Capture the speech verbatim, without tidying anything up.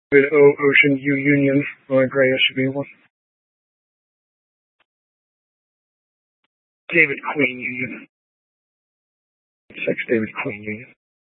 David O. Ocean U Union. Roy Gray S U V one. David Queen Union. Six David Queen Union.